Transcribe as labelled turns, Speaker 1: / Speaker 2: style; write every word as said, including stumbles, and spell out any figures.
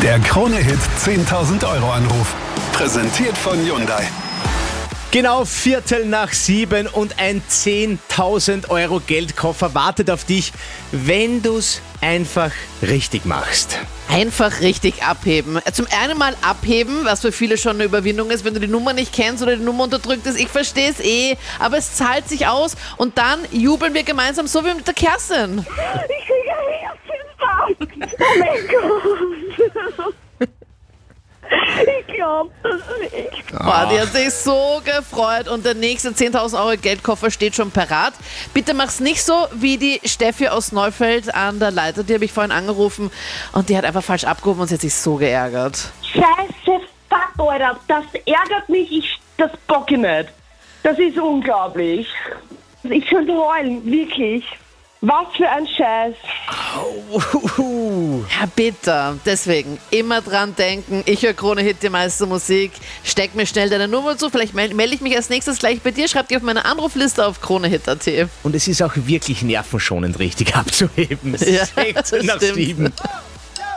Speaker 1: Der Krone-Hit zehntausend Euro Anruf. Präsentiert von Hyundai.
Speaker 2: Genau Viertel nach sieben und ein zehntausend Euro Geldkoffer wartet auf dich, wenn du's einfach richtig machst.
Speaker 3: Einfach richtig abheben. Zum einen mal abheben, was für viele schon eine Überwindung ist, wenn du die Nummer nicht kennst oder die Nummer unterdrückt ist. Ich verstehe es eh, aber es zahlt sich aus und dann jubeln wir gemeinsam, so wie mit der Kerstin.
Speaker 4: Ich kriege einen Herzinfarkt. Oh mein Gott. Ich glaube das nicht.
Speaker 3: Boah, die hat sich so gefreut und der nächste zehntausend Euro Geldkoffer steht schon parat. Bitte mach's nicht so wie die Steffi aus Neufeld an der Leiter, die habe ich vorhin angerufen und die hat einfach falsch abgehoben und sie hat sich so geärgert.
Speaker 4: Scheiße, fuck, Alter. Das ärgert mich. Ich, das bock ich nicht. Das ist unglaublich. Ich könnte heulen, wirklich. Was für ein Scheiß.
Speaker 3: Ja, bitte. Deswegen immer dran denken. Ich höre Krone-Hit, die meiste Musik. Steck mir schnell deine Nummer zu. Vielleicht melde meld ich mich als nächstes gleich bei dir. Schreib die auf meine Anrufliste auf Kronehit punkt at.
Speaker 2: Und es ist auch wirklich nervenschonend richtig abzuheben.
Speaker 3: Ja,
Speaker 2: sechzehn nach
Speaker 3: stimmt.
Speaker 2: sieben.